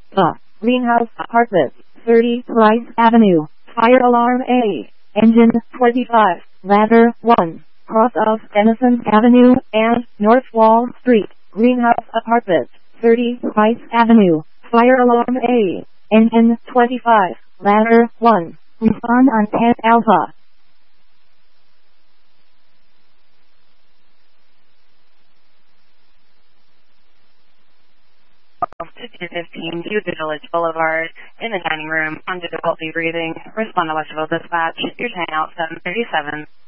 The Greenhouse Apartments, 30 Rice Avenue. Fire alarm A. Engine 25. Ladder 1. Cross of Denison Avenue and North Wall Street. Greenhouse Apartments, 30 Rice Avenue. Fire alarm A. Engine 25. Ladder 1. Respond on 10 Alpha. 5215 View Village Boulevard, in the dining room, on difficulty breathing. Respond electrical dispatch. Your 10 out 737.